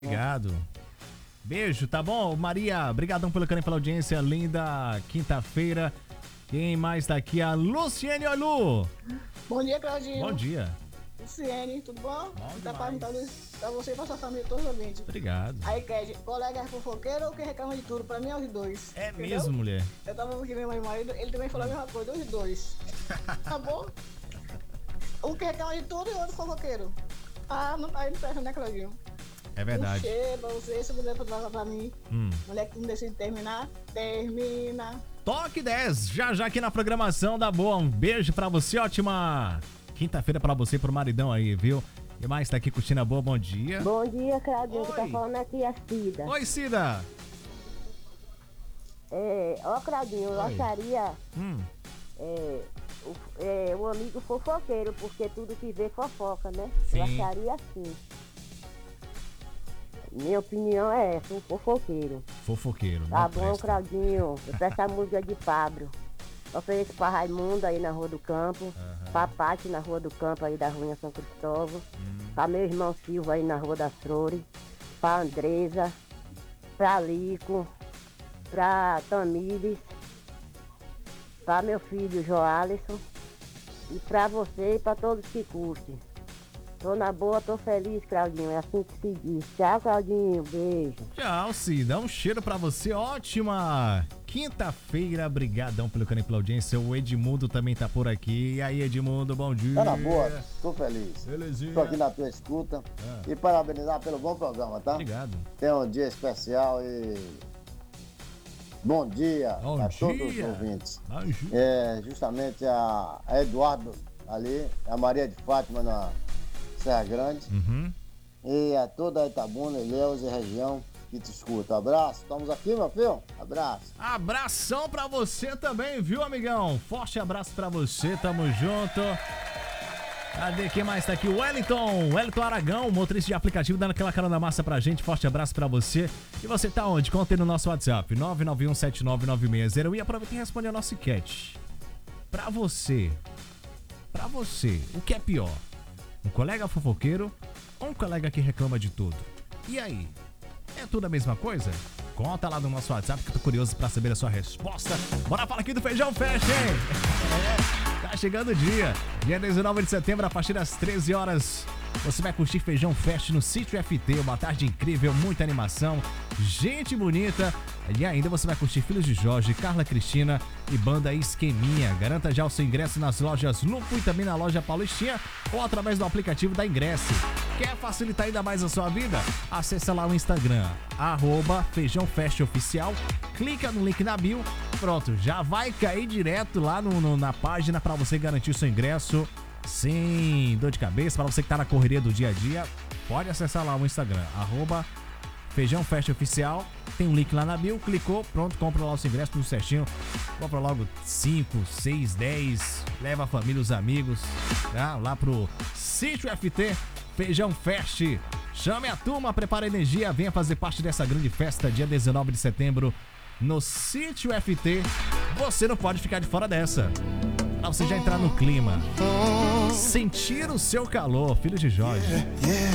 Obrigado. Beijo, tá bom? Maria, brigadão pelo carinho, pela audiência. Linda quinta-feira. Quem mais tá aqui? A Luciene Olu. Bom dia, Claudinho. Bom dia. Luciene, tudo bom? Tá perguntando pra você e pra sua família, todos os ouvintes. Obrigado. Aí, Ked, colega é fofoqueiro ou que reclama de tudo? Pra mim é os dois. É entendeu? mesmo, mulher? Eu tava aqui com meu marido, ele também falou a mesma coisa, os dois. Tá bom? Um que reclama de tudo e o outro fofoqueiro. Ah, não, aí não presta, né, Claudinho? É verdade. Um cheiro pra você, se puder pra mim. Mulher que não decide terminar, termina. Toque 10, já aqui na programação da Boa. Um beijo pra você, ótima quinta-feira pra você e pro maridão aí, viu? E mais tá aqui curtindo a Boa, bom dia. Bom dia, Claudinho, que tá Oi. falando aqui a Cida. Oi, Cida. Claudinho, eu Oi. acharia Hum. o amigo fofoqueiro, porque tudo que vê fofoca, né? Sim. Eu acharia assim. Minha opinião é essa, um fofoqueiro. Fofoqueiro, Tá não bom, presta. Claudinho? Eu peço a música de Pablo. Ofereço pra Raimundo aí na Rua do Campo, pra Pati na Rua do Campo aí da Ruinha São Cristóvão, pra meu irmão Silva aí na Rua das Flores, pra Andresa, pra Lico, pra Tamires, pra meu filho Joalisson e pra você e pra todos que curtem. Tô na boa, tô feliz, Claudinho, é assim que se diz. Tchau, Claudinho, beijo. Tchau, Cida. Um cheiro pra você. Ótima quinta-feira. Brigadão pelo carinho e pela audiência. O Edmundo também tá por aqui. E aí, Edmundo, bom dia. Tá na boa, tô feliz. Belezinha. Tô aqui na tua escuta e parabenizar pelo bom programa, tá? Obrigado. Tem um dia especial e bom dia Bom a todos os dia. ouvintes. Bom dia. É justamente a Eduardo ali, a Maria de Fátima na Serra Grande e a toda a Itabuna, Ilhéus e região que te escuta. Abraço, estamos aqui, meu filho. Abraço. Abração pra você também, viu, amigão? Forte abraço pra você, tamo junto. Cadê quem mais tá aqui? Wellington Aragão, motorista de aplicativo, dando aquela carona massa pra gente. Forte abraço pra você. E você tá onde? Conta aí no nosso WhatsApp, 991799601 e aproveita e responde a nossa enquete. Pra você, o que é pior? Um colega fofoqueiro ou um colega que reclama de tudo? E aí? É tudo a mesma coisa? Conta lá no nosso WhatsApp que eu tô curioso pra saber a sua resposta. Bora falar aqui do Feijão Fest, hein? Tá chegando o dia. Dia 19 de setembro, a partir das 13 horas. Você vai curtir Feijão Fest no Sítio FT. Uma tarde incrível, muita animação, gente bonita. E ainda você vai curtir Filhos de Jorge, Carla Cristina e Banda Esqueminha. Garanta já o seu ingresso nas lojas Lupo e também na loja Paulistinha ou através do aplicativo da Ingresse. Quer facilitar ainda mais a sua vida? Acesse lá o Instagram, @FeijãoFestOficial. Clica no link na bio. Pronto, já vai cair direto lá na página para você garantir o seu ingresso sem dor de cabeça. Para você que tá na correria do dia a dia, pode acessar lá o Instagram, @FeijãoFestOficial. Tem um link lá na bio, clicou, pronto, compra lá o seu ingresso, tudo certinho. Compra logo 5, 6, 10, leva a família, os amigos, tá? Lá pro Sítio FT, Feijão Fest. Chame a turma, prepara a energia, venha fazer parte dessa grande festa, dia 19 de setembro, no Sítio FT. Você não pode ficar de fora dessa. Pra você já entrar no clima. Sentir o seu calor, Filho de Jorge.